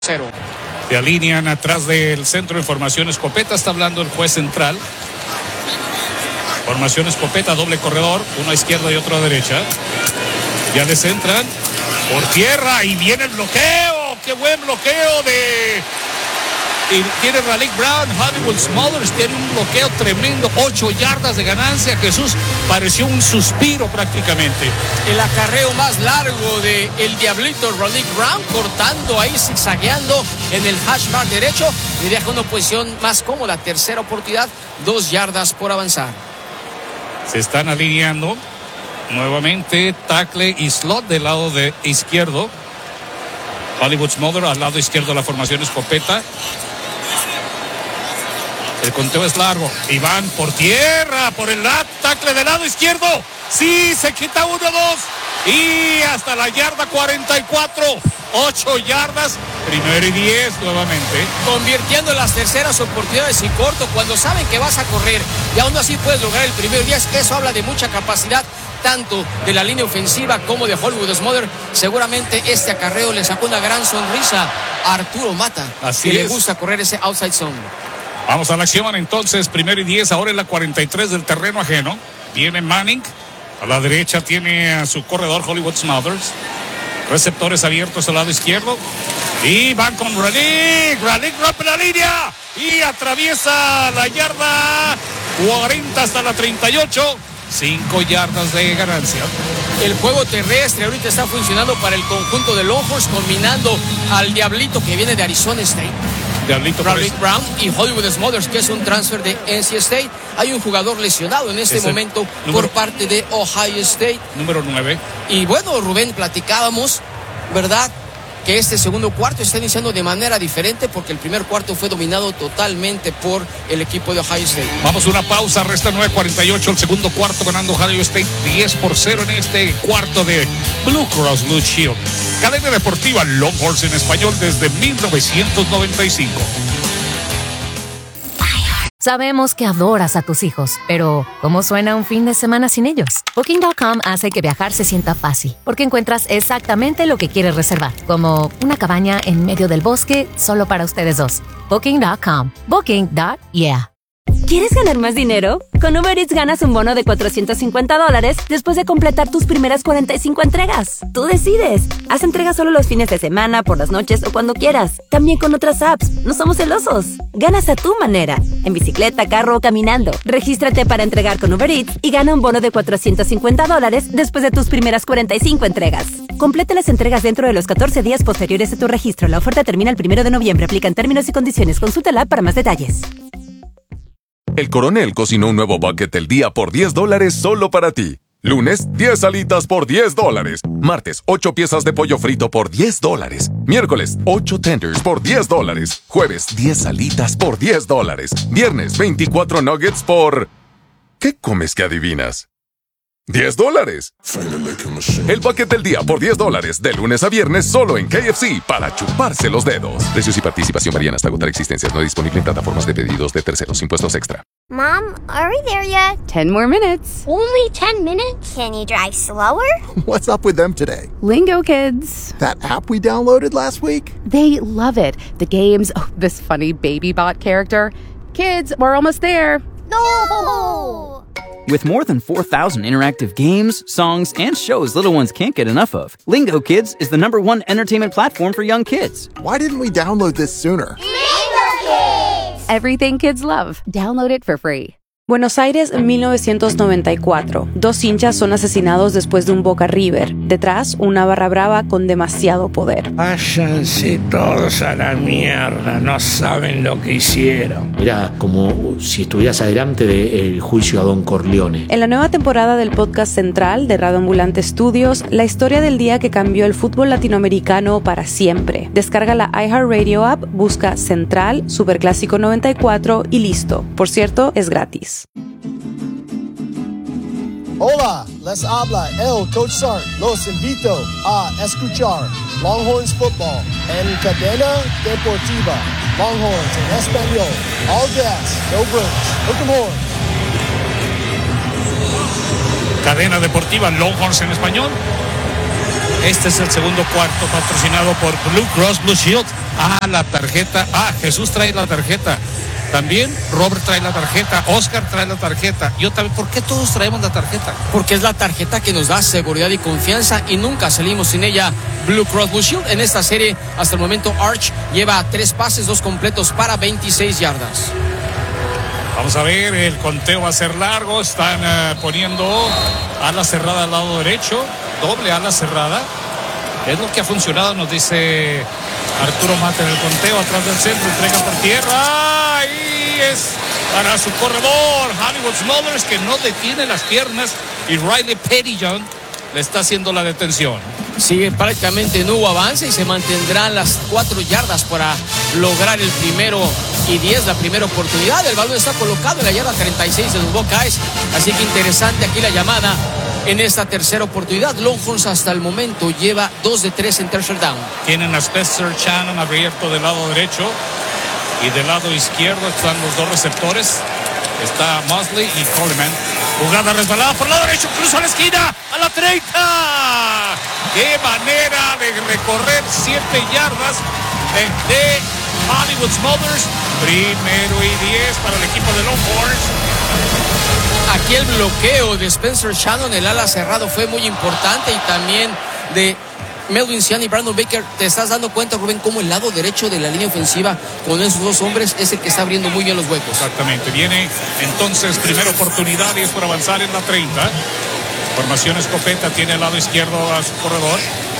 0. Se alinean atrás del centro de formación escopeta. Está hablando el juez central. Formación escopeta, doble corredor, uno a izquierda y otro a derecha. Ya les entran por tierra y viene el bloqueo. ¡Qué buen bloqueo de... Y tiene Raleigh Brown! Hollywood Smothers tiene un bloqueo tremendo, 8 yardas de ganancia. Jesús, pareció un suspiro prácticamente. El acarreo más largo de el diablito Raleigh Brown, cortando ahí, zigzagueando en el hash mark derecho y deja una posición más cómoda. Tercera oportunidad, 2 yardas por avanzar. Se están alineando nuevamente tackle y slot del lado de izquierdo. Hollywood Smothers al lado izquierdo de la formación escopeta. El conteo es largo y van por tierra, por el tackle del lado izquierdo. Sí, se quita 1, 2 y hasta la yarda 44. 8 yardas, 1st y 10 nuevamente. Convirtiendo las terceras oportunidades y corto cuando saben que vas a correr y aún así puedes lograr el 1st y 10. Eso habla de mucha capacidad, tanto de la línea ofensiva como de Hollywood Smothers. Seguramente este acarreo le sacó una gran sonrisa a Arturo Mata, así que es. le gusta correr ese outside zone. Vamos a la acción entonces, 1st y 10, ahora en la 43 del terreno ajeno. Viene Manning, a la derecha tiene a su corredor Hollywood Smothers. Receptores abiertos al lado izquierdo. Y van con Raleigh rompe la línea y atraviesa la yarda 40 hasta la 38. 5 yardas de ganancia. El juego terrestre ahorita está funcionando para el conjunto de Longhorns, combinando al diablito que viene de Arizona State, Raleigh Brown, y Hollywood Smothers, que es un transfer de NC State. Hay un jugador lesionado en este momento por parte de Ohio State. Número 9. Y bueno, Rubén, platicábamos, ¿verdad?, que este segundo cuarto está iniciando de manera diferente porque el primer cuarto fue dominado totalmente por el equipo de Ohio State. Vamos a una pausa, resta 9:48 el segundo cuarto, ganando Ohio State 10-0 en este cuarto de Blue Cross Blue Shield. Cadena deportiva Longhorns en español desde 1995. Sabemos que adoras a tus hijos, pero ¿cómo suena un fin de semana sin ellos? Booking.com hace que viajar se sienta fácil, porque encuentras exactamente lo que quieres reservar, como una cabaña en medio del bosque solo para ustedes dos. Booking.com. Booking.yeah. ¿Quieres ganar más dinero? Con Uber Eats ganas un bono de $450 después de completar tus primeras 45 entregas. Tú decides. Haz entregas solo los fines de semana, por las noches o cuando quieras. También con otras apps. No somos celosos. Ganas a tu manera. En bicicleta, carro o caminando. Regístrate para entregar con Uber Eats y gana un bono de $450 después de tus primeras 45 entregas. Complete las entregas dentro de los 14 días posteriores a tu registro. La oferta termina el 1 de noviembre. Aplican términos y condiciones. Consulta la app para más detalles. El Coronel cocinó un nuevo bucket del día por $10 solo para ti. Lunes, 10 alitas por $10. Martes, 8 piezas de pollo frito por $10. Miércoles, 8 tenders por $10. Jueves, 10 alitas por $10. Viernes, 24 nuggets por... ¿Qué comes que adivinas? $10. El bucket del día por $10, de lunes a viernes solo en KFC para chuparse los dedos. Precios y participación varían hasta agotar existencias. No disponible en plataformas de pedidos de terceros. Impuestos extra. Mom, are we there yet? 10 more minutes. Only 10 minutes? Can you drive slower? What's up with them today? Lingo Kids. That app we downloaded last week? They love it. The games, this funny baby bot character. Kids, we're almost there. No! With more than 4,000 interactive games, songs, and shows little ones can't get enough of, Lingo Kids is the #1 entertainment platform for young kids. Why didn't we download this sooner? Lingo Kids! Everything kids love. Download it for free. Buenos Aires, 1994. 2 hinchas son asesinados después de un Boca River. Detrás, una barra brava con demasiado poder. Váyanse todos a la mierda, no saben lo que hicieron. Era como si estuvieras adelante del juicio a Don Corleone. En la nueva temporada del podcast central de Radio Ambulante Studios, la historia del día que cambió el fútbol latinoamericano para siempre. Descarga la iHeartRadio app, busca Central, Superclásico 94 y listo. Por cierto, es gratis. Hola, les habla el Coach Sark. Los invito a escuchar Longhorns Football en Cadena Deportiva. Longhorns en español. All gas, no brakes. Hook 'em horn. Cadena deportiva Longhorns en español. Este es el segundo cuarto, patrocinado por Blue Cross Blue Shield. La tarjeta. Jesús trae la tarjeta. También Robert trae la tarjeta, Oscar trae la tarjeta. Yo también. ¿Por qué todos traemos la tarjeta? Porque es la tarjeta que nos da seguridad y confianza y nunca salimos sin ella. Blue Cross Blue Shield. En esta serie, hasta el momento, Arch lleva 3 pases, 2 completos para 26 yardas. Vamos a ver, el conteo va a ser largo. Están poniendo ala cerrada al lado derecho, doble ala cerrada. Es lo que ha funcionado, nos dice Arturo Mate en el conteo. Atrás del centro, entrega por tierra. Ahí es para su corredor, Hollywood Smothers, que no detiene las piernas. Y Riley Pettyjohn le está haciendo la detención. Sigue prácticamente no hubo avance y se mantendrán las 4 yardas para lograr el 1-10, la primera oportunidad. El balón está colocado en la yarda 36 de los Buckeyes. Así que interesante aquí la llamada en esta tercera oportunidad. Longhorns hasta el momento lleva 2 de 3 en tercer down. Tienen a Spencer Shannon abierto del lado derecho y del lado izquierdo están los 2 receptores. Está Mosley y Coleman. Jugada resbalada por el lado derecho, cruza la esquina a la 30. ¡Qué manera de recorrer 7 yardas de Hollywood Smothers! 1-10 para el equipo de Longhorns. Aquí el bloqueo de Spencer Shannon, el ala cerrado, fue muy importante, y también de Melvin Sian y Brandon Baker. Te estás dando cuenta, Rubén, cómo el lado derecho de la línea ofensiva con esos 2 hombres es el que está abriendo muy bien los huecos. Exactamente. Viene entonces primera oportunidad y es por avanzar en la 30. Formación escopeta, tiene el lado izquierdo a su corredor.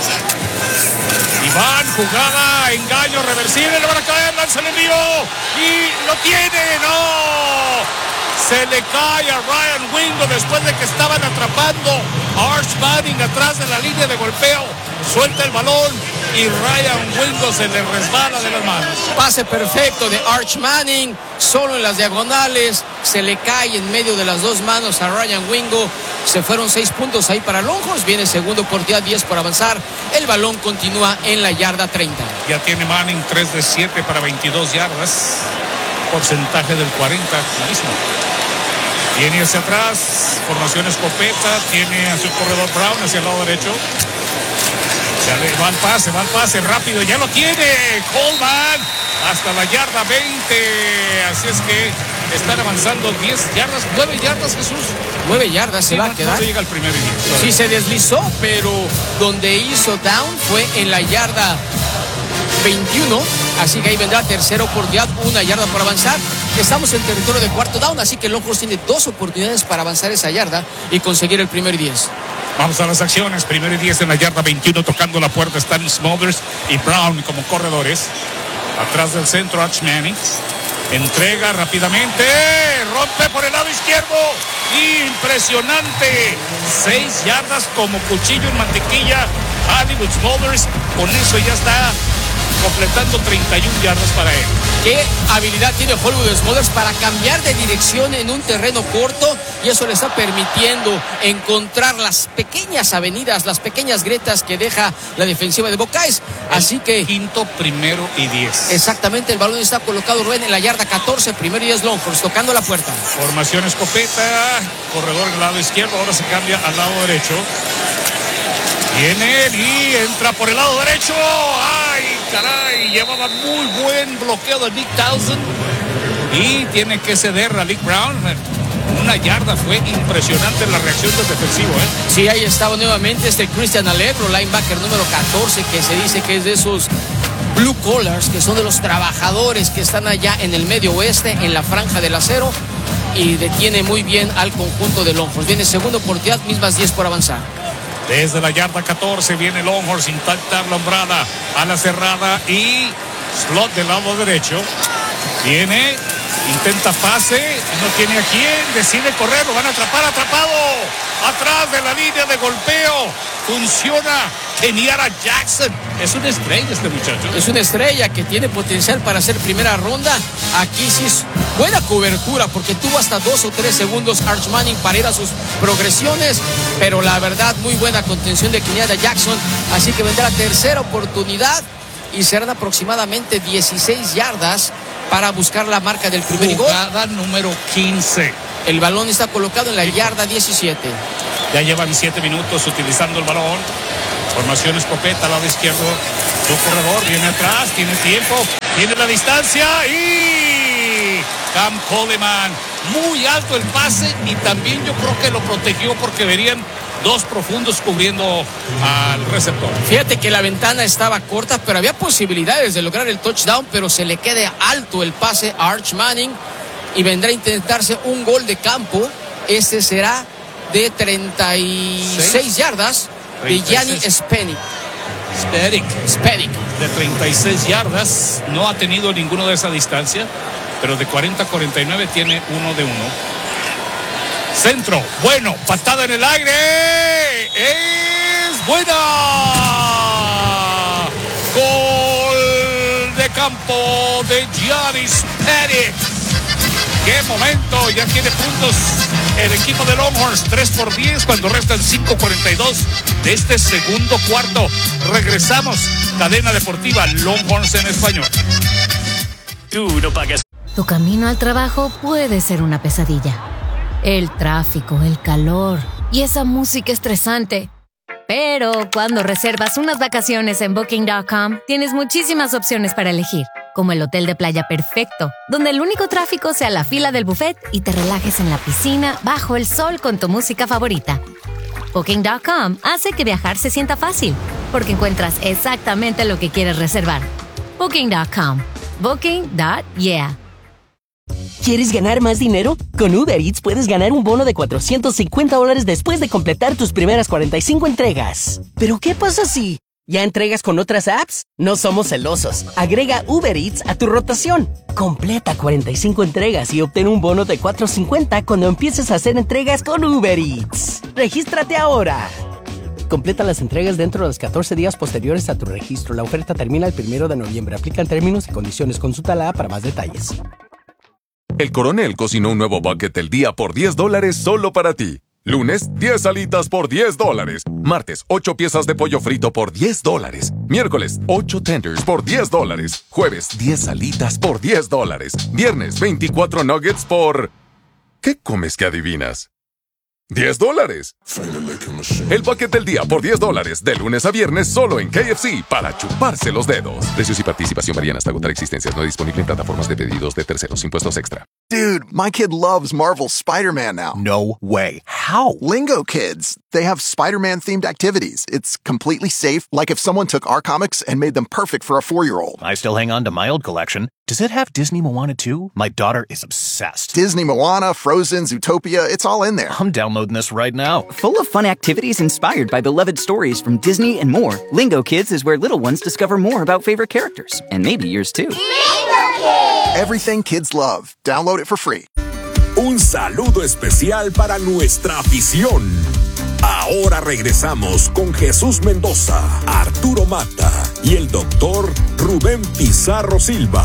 Iván, jugada, engaño reversible, le van a caer, lanza el envío y lo tiene, ¡no! Se le cae a Ryan Wingo después de que estaban atrapando a Arch Manning atrás de la línea de golpeo. Suelta el balón y Ryan Wingo se le resbala de las manos. Pase perfecto de Arch Manning, solo en las diagonales, se le cae en medio de las 2 manos a Ryan Wingo. Se fueron 6 puntos ahí para Longhorns. Viene segunda oportunidad, 10 por avanzar. El balón continúa en la yarda 30. Ya tiene Manning 3 de 7 para 22 yardas. Porcentaje del 40, mismo. Viene hacia atrás, formación escopeta, tiene a su corredor Brown hacia el lado derecho. Va al pase rápido, ya lo tiene Coleman hasta la yarda 20. Así es que están avanzando 10 yardas, 9 yardas, Jesús. 9 yardas se va a quedar. No llega al primer inicio. Sí, se deslizó, pero donde hizo down fue en la yarda 21, así que ahí vendrá tercera oportunidad, 1 yarda por avanzar. Estamos en territorio de cuarto down, así que Longhorns tiene 2 oportunidades para avanzar esa yarda y conseguir el 1-10. Vamos a las acciones. 1-10 en la yarda 21, tocando la puerta están Smothers y Brown como corredores. Atrás del centro, Arch Manning. Entrega rápidamente, rompe por el lado izquierdo. Impresionante. 6 yardas como cuchillo en mantequilla. Hollywood Smothers con eso ya está completando 31 yardas para él. Qué habilidad tiene Hollywood Smothers para cambiar de dirección en un terreno corto, y eso le está permitiendo encontrar las pequeñas avenidas, las pequeñas grietas que deja la defensiva de Buckeyes. Así que quinto, 1-10. Exactamente, el balón está colocado, Rubén, en la yarda 14, 1-10 Longhorns, tocando la puerta. Formación escopeta, corredor del lado izquierdo, ahora se cambia al lado derecho. Viene él y entra por el lado derecho. ¡Ay, caray! Llevaba muy buen bloqueo de Nick Townsend. Y tiene que ceder a Nick Brown. 1 yarda, fue impresionante la reacción del defensivo, ¿eh? Sí, ahí estaba nuevamente Christian Allegro, linebacker número 14, que se dice que es de esos blue collars, que son de los trabajadores que están allá en el medio oeste, en la franja del acero, y detiene muy bien al conjunto de Longhorns. Viene segunda oportunidad, mismas 10 por avanzar. Desde la yarda 14 viene Longhorns, intenta la hombrada a la cerrada y slot del lado derecho. Viene, intenta pase, no tiene a quién, decide correr, lo van a atrapar, atrapado atrás de la línea de golpeo. Funciona. Keniara Jackson es una estrella este muchacho. Es una estrella que tiene potencial para ser primera ronda. Aquí sí es buena cobertura, porque tuvo hasta 2 o 3 segundos Arch Manning para ir a sus progresiones, pero la verdad muy buena contención de Keniara Jackson. Así que vendrá tercera oportunidad y serán aproximadamente 16 yardas para buscar la marca del primer gol. Jugada número 15. El balón está colocado en la yarda 17. Ya llevan 7 minutos utilizando el balón. Formación escopeta, lado izquierdo. Su corredor viene atrás, tiene tiempo, tiene la distancia y Cam Coleman. Muy alto el pase y también yo creo que lo protegió porque verían dos profundos cubriendo al receptor. Fíjate que la ventana estaba corta, pero había posibilidades de lograr el touchdown, pero se le queda alto el pase a Arch Manning y vendrá a intentarse un gol de campo. Este será de 36 yardas de Gianni Spedic. De 36 yardas, no ha tenido ninguno de esa distancia, pero de 40 a 49 tiene uno de uno. Centro, bueno, patada en el aire, es buena. Gol de campo de Gianni Spedic. ¡Qué momento! Ya tiene puntos el equipo de Longhorns, 3-10 cuando restan 5:42 de este segundo cuarto. Regresamos, cadena deportiva Longhorns en español. Tú no pagas. Tu camino al trabajo puede ser una pesadilla. El tráfico, el calor y esa música estresante. Pero cuando reservas unas vacaciones en Booking.com, tienes muchísimas opciones para elegir, como el hotel de playa perfecto, donde el único tráfico sea la fila del buffet y te relajes en la piscina bajo el sol con tu música favorita. Booking.com hace que viajar se sienta fácil, porque encuentras exactamente lo que quieres reservar. Booking.com. Booking.yeah. ¿Quieres ganar más dinero? Con Uber Eats puedes ganar un bono de $450 después de completar tus primeras 45 entregas. ¿Pero qué pasa si ya entregas con otras apps? No somos celosos. Agrega Uber Eats a tu rotación. Completa 45 entregas y obtén un bono de $450 cuando empieces a hacer entregas con Uber Eats. ¡Regístrate ahora! Completa las entregas dentro de los 14 días posteriores a tu registro. La oferta termina el 1 de noviembre. Aplican términos y condiciones. Consulta la app para más detalles. El Coronel cocinó un nuevo bucket del día por $10 solo para ti. Lunes, 10 alitas por $10. Martes, 8 piezas de pollo frito por $10. Miércoles, 8 tenders por $10. Jueves, 10 alitas por $10. Viernes, 24 nuggets por... ¿Qué comes que adivinas? $10. El bucket del día por $10, de lunes a viernes solo en KFC para chuparse los dedos. Precios y participación varían hasta agotar existencias. No disponible en plataformas de pedidos de terceros. Impuestos extra. Dude, my kid loves Marvel's Spider-Man now. No way. How? Lingo Kids. They have Spider-Man themed activities. It's completely safe, like if someone took our comics and made them perfect for a 4-year-old. I still hang on to my old collection. Does it have Disney Moana too? My daughter is obsessed. Disney Moana, Frozen, Zootopia, it's all in there. I'm downloading this right now. Full of fun activities inspired by beloved stories from Disney and more, Lingo Kids is where little ones discover more about favorite characters. And maybe yours too. Lingo Kids! Everything kids love. Download it for free. Un saludo especial para nuestra afición. Ahora regresamos con Jesús Mendoza, Arturo Mata y el doctor Rubén Pizarro Silva.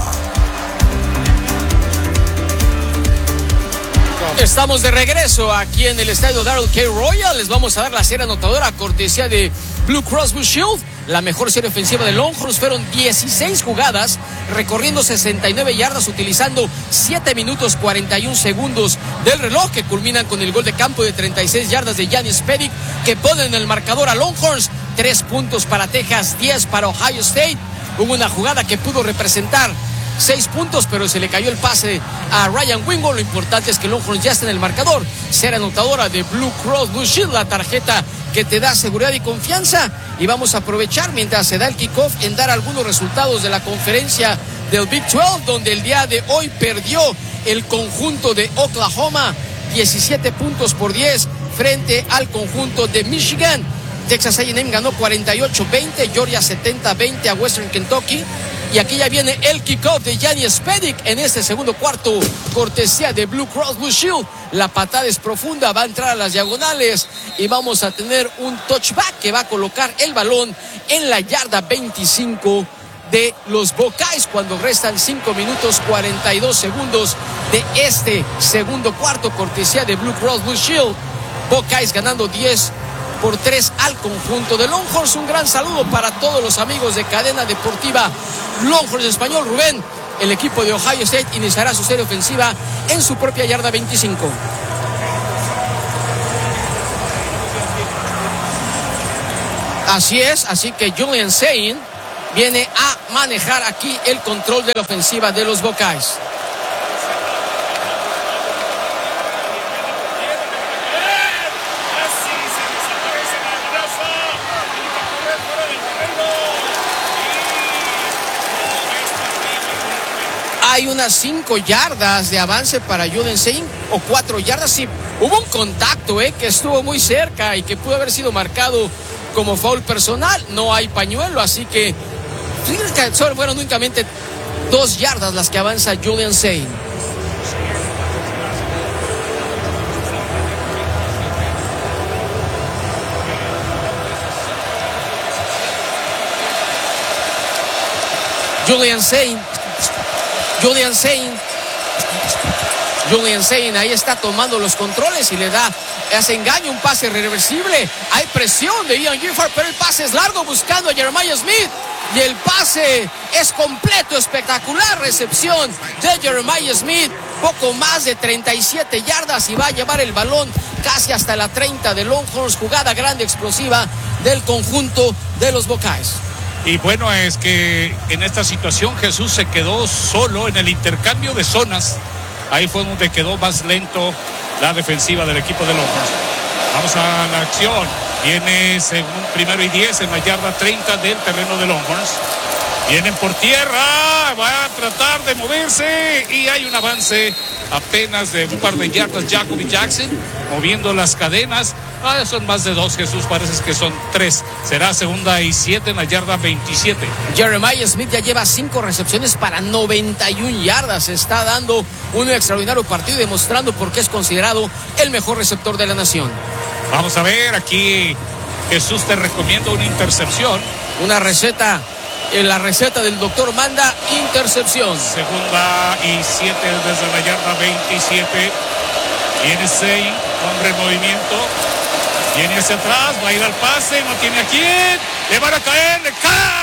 Estamos de regreso aquí en el estadio Darrell K. Royal. Les vamos a dar la serie anotadora cortesía de Blue Cross Blue Shield. La mejor serie ofensiva de Longhorns. Fueron 16 jugadas, recorriendo 69 yardas, utilizando 7 minutos 41 segundos del reloj, que culminan con el gol de campo de 36 yardas de Gianni Spedic, que ponen el marcador a Longhorns. 3 puntos para Texas, 10 para Ohio State. Hubo una jugada que pudo representar 6 puntos, pero se le cayó el pase a Ryan Wingo. Lo importante es que Longhorns ya está en el marcador. Serie anotadora de Blue Cross Blue Shield, la tarjeta que te da seguridad y confianza. Y vamos a aprovechar mientras se da el kickoff en dar algunos resultados de la conferencia del Big 12, donde el día de hoy perdió el conjunto de Oklahoma 17 puntos por 10 frente al conjunto de Michigan. Texas A&M ganó 48-20, Georgia 70-20 a Western Kentucky. Y aquí ya viene el kickoff de Gianni Spedic en este segundo cuarto, cortesía de Blue Cross Blue Shield. La patada es profunda, va a entrar a las diagonales y vamos a tener un touchback que va a colocar el balón en la yarda 25 de los Buckeyes cuando restan 5 minutos 42 segundos de este segundo cuarto, cortesía de Blue Cross Blue Shield. Buckeyes ganando 10-3 al conjunto de Longhorns. Un gran saludo para todos los amigos de cadena deportiva Longhorns Español. Rubén, el equipo de Ohio State iniciará su serie ofensiva en su propia yarda 25. Así es, así que Julian Sayin viene a manejar aquí el control de la ofensiva de los Buckeyes. Hay unas 5 yardas de avance para Julian Sayin, o 4 yardas. Sí, hubo un contacto que estuvo muy cerca y que pudo haber sido marcado como foul personal. No hay pañuelo, así que fueron únicamente 2 yardas las que avanza Julian Sayin. Julian Sayin ahí está tomando los controles y le hace engaño, un pase irreversible. Hay presión de Ian Gifford, pero el pase es largo buscando a Jeremiah Smith. Y el pase es completo, espectacular recepción de Jeremiah Smith. Poco más de 37 yardas y va a llevar el balón casi hasta la 30 de Longhorns. Jugada grande, explosiva del conjunto de los Buckeyes. Y bueno, es que en esta situación Jesús se quedó solo en el intercambio de zonas. Ahí fue donde quedó más lento la defensiva del equipo de Longhorns. Vamos a la acción. Viene según 1º y 10 en la yarda 30 del terreno de Longhorns. Vienen por tierra, va a tratar de moverse y hay un avance apenas de un par de yardas. Jacoby Jackson moviendo las cadenas. Son más de 2, Jesús, parece que son 3. Será 2ª y 7 en la yarda 27. Jeremiah Smith ya lleva 5 recepciones para 91 yardas. Está dando un extraordinario partido, demostrando por qué es considerado el mejor receptor de la nación. Vamos a ver, aquí Jesús te recomienda una intercepción. Una receta, la receta del doctor manda intercepción. 2ª y 7 desde la yarda 27. Viene Sayin, hombre en movimiento. Viene hacia atrás, va a ir al pase, no tiene a quién. Le van a caer, le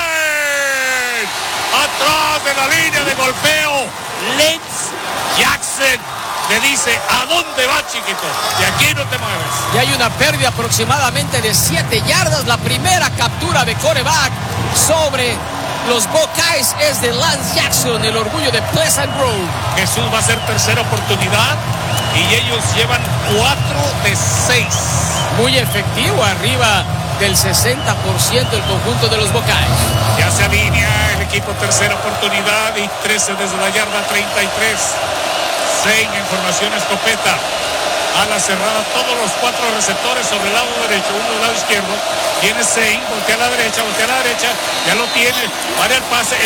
caen. Atrás de la línea de golpeo. Lance Jackson le dice, ¿a dónde va, chiquito? De aquí no te mueves. Y hay una pérdida aproximadamente de 7 yardas. La primera captura de quarterback sobre los Buckeyes es de Lance Jackson, el orgullo de Pleasant Grove. Jesús, va a ser tercera oportunidad y ellos llevan 4 de 6. Muy efectivo, arriba del 60% el conjunto de los Buckeyes. Ya se alinea el equipo, tercera oportunidad y 13 desde la yarda 33. Sayin en formación escopeta. A la cerrada, todos los 4 receptores sobre el lado derecho, uno del lado izquierdo. Viene Sayin, voltea a la derecha, ya lo tiene. Para el pase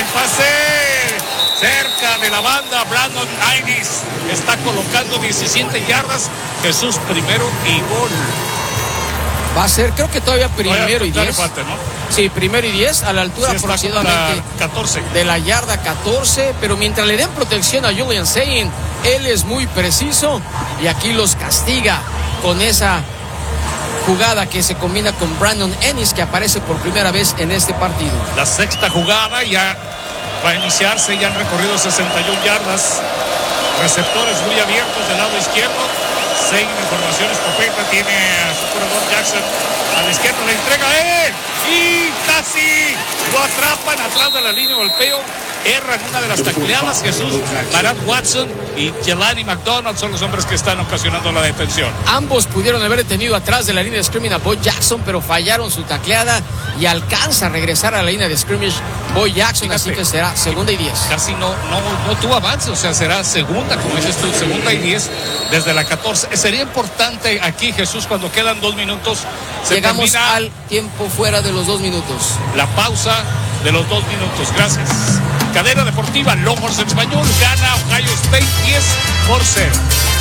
cerca de la banda. Brandon Inniss está colocando 17 yardas. Jesús, primero y gol. Va a ser, creo que todavía primero y 10. Falta, ¿no? Sí, primero y 10 a la altura aproximadamente 14 de la yarda 14. Pero mientras le den protección a Julian Sayin, él es muy preciso y aquí los castiga con esa jugada que se combina con Brandon Inniss, que aparece por primera vez en este partido. La sexta jugada ya va a iniciarse, ya han recorrido 61 yardas. Receptores muy abiertos del lado izquierdo. Sayin en formación escopeta, tiene a su corredor Jackson a la izquierda, le entrega a él y casi lo atrapan atrás de la línea de golpeo. Erran una de las tacleadas. Jesús, Marat Watson y Jelani McDonald son los hombres que están ocasionando la detención. Ambos pudieron haber detenido atrás de la línea de scrimmage a Bo Jackson, pero fallaron su tacleada y alcanza a regresar a la línea de scrimmage Bo Jackson. Fíjate, así que será 2ª y 10. Casi no tuvo avance, o sea, será segunda, como dices tú, 2ª y 10 desde la 14. Sería importante aquí, Jesús, cuando quedan 2 minutos. Llegamos al tiempo fuera de los 2 minutos. La pausa de los 2 minutos. Gracias. Cadena deportiva Longhorns en español gana Ohio State 10-0.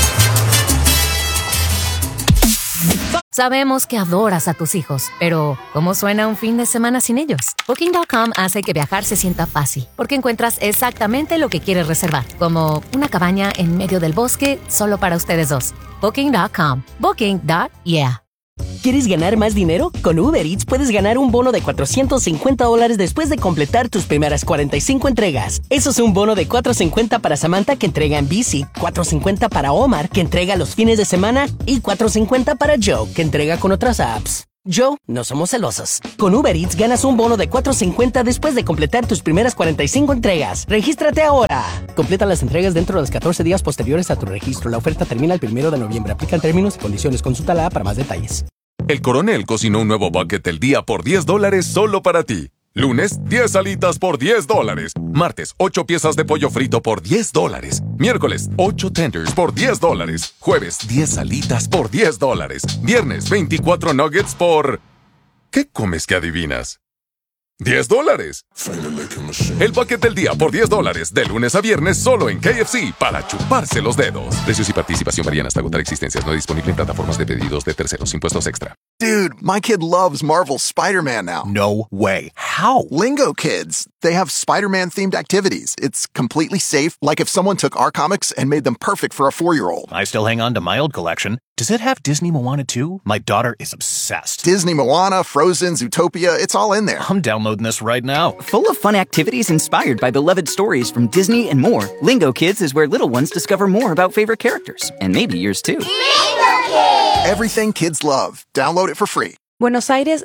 Sabemos que adoras a tus hijos, pero ¿cómo suena un fin de semana sin ellos? Booking.com hace que viajar se sienta fácil, porque encuentras exactamente lo que quieres reservar, como una cabaña en medio del bosque solo para ustedes dos. Booking.com. Booking.yeah. ¿Quieres ganar más dinero? Con Uber Eats puedes ganar un bono de $450 después de completar tus primeras 45 entregas. Eso es un bono de $450 para Samantha, que entrega en bici, $450 para Omar, que entrega los fines de semana, y $450 para Joe, que entrega con otras apps. Yo no somos celosos. Con Uber Eats ganas un bono de $4.50 después de completar tus primeras 45 entregas. ¡Regístrate ahora! Completa las entregas dentro de los 14 días posteriores a tu registro. La oferta termina el 1 de noviembre. Aplican términos y condiciones. Consulta la app para más detalles. El Coronel cocinó un nuevo bucket del día por $10 solo para ti. Lunes, 10 alitas por $10. Martes, 8 piezas de pollo frito por $10. Miércoles, 8 tenders por $10. Jueves, 10 alitas por $10. Viernes, 24 nuggets por... ¿Qué comes que adivinas? $10. El bucket del día por $10, de lunes a viernes solo en KFC para chuparse los dedos. Precios y participación varían hasta agotar existencias. No disponible en plataformas de pedidos de terceros. Impuestos extra. Dude, my kid loves Marvel's Spider-Man now. No way. How? Lingo Kids. They have Spider-Man themed activities. It's completely safe, like if someone took our comics and made them perfect for a 4-year-old. I still hang on to my old collection. Does it have Disney Moana 2? My daughter is obsessed. Disney Moana, Frozen, Zootopia, it's all in there. I'm downloading this right now. Full of fun activities inspired by beloved stories from Disney and more, Lingo Kids is where little ones discover more about favorite characters, and maybe yours too. Lingo Kids! Everything kids love. Download it for free. Buenos Aires,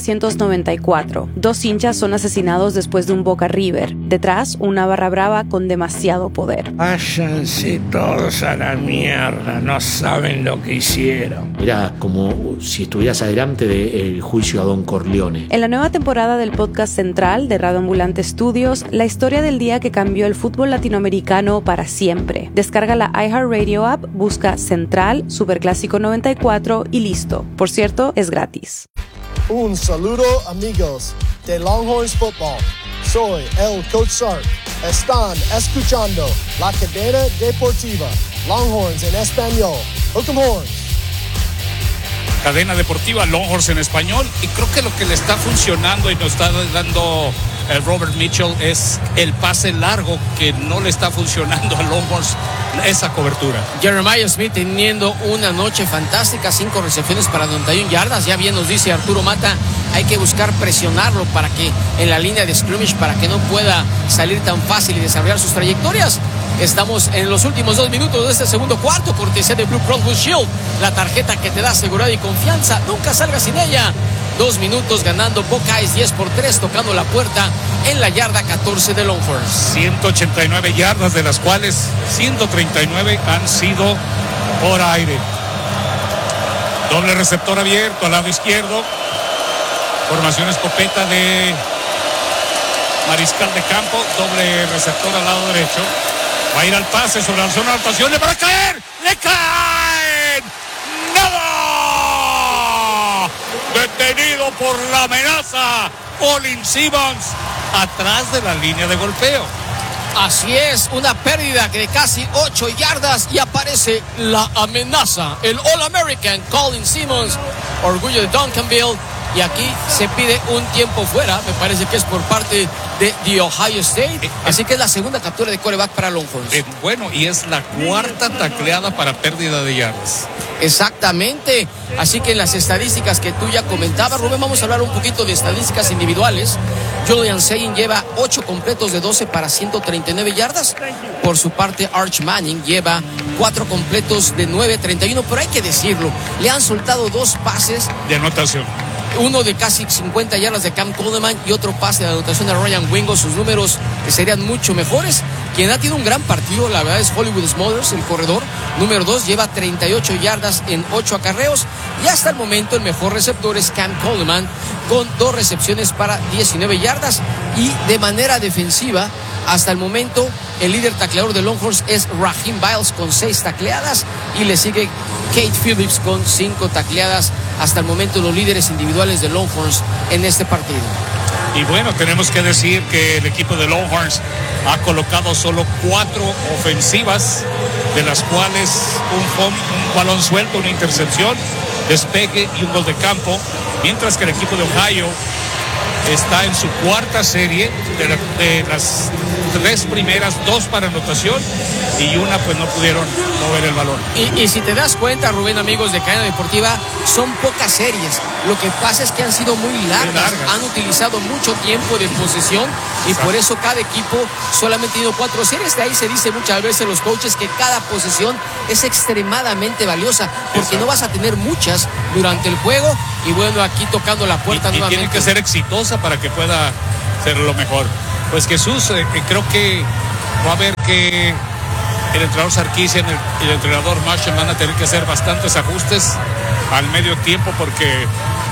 1994. 2 hinchas son asesinados después de un Boca River. Detrás, una barra brava con demasiado poder. Váyanse todos a la mierda, no saben lo que hicieron. Era como si estuvieras adelante del juicio a Don Corleone. En la nueva temporada del podcast central de Radio Ambulante Studios, la historia del día que cambió el fútbol latinoamericano para siempre. Descarga la iHeartRadio app, busca Central, Superclásico 94 y listo. Por cierto, es gratis. Un saludo, amigos de Longhorns Football. Soy el Coach Sark. Están escuchando la cadena deportiva Longhorns en español. Hook 'em Horns. Cadena deportiva Longhorns en español, y creo que lo que le está funcionando y nos está dando Robert Mitchell es el pase largo, que no le está funcionando a Longhorns esa cobertura. Jeremiah Smith teniendo una noche fantástica, 5 recepciones para 91 yardas. Ya bien nos dice Arturo Mata, hay que buscar presionarlo para que en la línea de scrimmage, para que no pueda salir tan fácil y desarrollar sus trayectorias. Estamos en los últimos 2 minutos de este segundo cuarto, cortesía de Blue Cross Blue Shield, la tarjeta que te da seguridad y confianza. Nunca salgas sin ella. 2 minutos ganando Buckeyes 10-3, tocando la puerta en la yarda 14 de Longhorns. 189 yardas, de las cuales 139 han sido por aire. Doble receptor abierto al lado izquierdo. Formación escopeta de Mariscal de Campo. Doble receptor al lado derecho. Va a ir al pase sobre la zona de anotación. ¡Le va a caer! ¡Le caen! ¡Nada! Detenido por la amenaza. Colin Simmons atrás de la línea de golpeo. Así es, una pérdida de casi 8 yardas y aparece la amenaza. El All-American Colin Simmons, orgullo de Duncanville. Y aquí se pide un tiempo fuera, me parece que es por parte de Ohio State. Así que es la segunda captura de quarterback para Longhorns. Bueno, y es la 4ª tacleada para pérdida de yardas. Exactamente. Así que en las estadísticas que tú ya comentabas, Rubén, vamos a hablar un poquito de estadísticas individuales. Julian Sayin lleva 8 completos de 12 para 139 yardas. Por su parte, Arch Manning lleva 4 completos de 9-31. Pero hay que decirlo, le han soltado 2 pases de anotación. Uno de casi 50 yardas de Cam Coleman y otro pase de anotación de Ryan Wingo. Sus números serían mucho mejores. Quien ha tenido un gran partido, la verdad, es Hollywood Smothers, el corredor. Número 2, lleva 38 yardas en 8 acarreos. Y hasta el momento el mejor receptor es Cam Coleman, con 2 recepciones para 19 yardas. Y de manera defensiva, hasta el momento, el líder tacleador de Longhorns es Raheem Biles con 6 tacleadas. Y le sigue Kate Phillips con 5 tacleadas. Hasta el momento los líderes individuales de Longhorns en este partido. Y bueno, tenemos que decir que el equipo de Longhorns ha colocado solo 4 ofensivas, de las cuales un balón suelto, una intercepción, despegue y un gol de campo, mientras que el equipo de Ohio está en su 4ª serie, de las 3 primeras, 2 para anotación y una pues no pudieron mover el balón. Y si te das cuenta, Rubén, amigos de Cadena Deportiva, son pocas series. Lo que pasa es que han sido muy largas. Han utilizado mucho tiempo de posesión y por eso cada equipo solamente ha tenido 4 series. De ahí se dice muchas veces los coaches que cada posesión es extremadamente valiosa, porque no vas a tener muchas durante el juego y bueno, aquí tocando la puerta y nuevamente. Tiene que ser exitosa para que pueda ser lo mejor. Pues Jesús, creo que va a haber que el entrenador Sarkisian y el entrenador Marshall van a tener que hacer bastantes ajustes al medio tiempo porque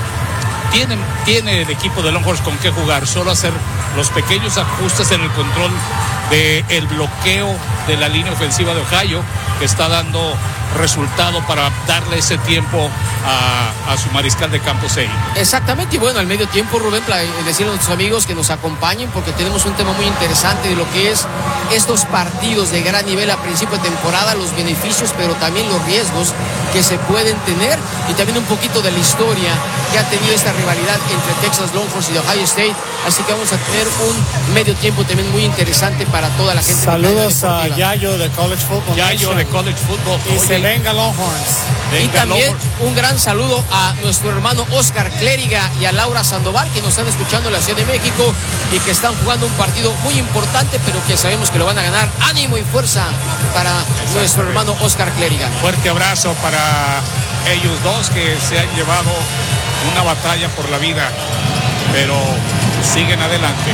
tiene el equipo de Longhorns con qué jugar, solo hacer los pequeños ajustes en el control del bloqueo de la línea ofensiva de Ohio, que está dando resultado para darle ese tiempo a su mariscal de campo Sei. Exactamente, y bueno, al medio tiempo, Rubén, decirle a nuestros amigos que nos acompañen porque tenemos un tema muy interesante de lo que es estos partidos de gran nivel a principio de temporada, los beneficios, pero también los riesgos que se pueden tener y también un poquito de la historia que ha tenido esta rivalidad entre Texas Longhorns y de Ohio State, así que vamos a tener un medio tiempo también muy interesante para toda la gente. Saludos a Yayo de College Football. Yayo de College Football. Y se venga Longhorns. Y también un gran saludo a nuestro hermano Oscar Clériga y a Laura Sandoval, que nos están escuchando en la Ciudad de México y que están jugando un partido muy importante, pero que sabemos que lo van a ganar. Ánimo y fuerza para nuestro hermano Oscar Clériga. Fuerte abrazo para ellos dos que se han llevado una batalla por la vida, pero siguen adelante.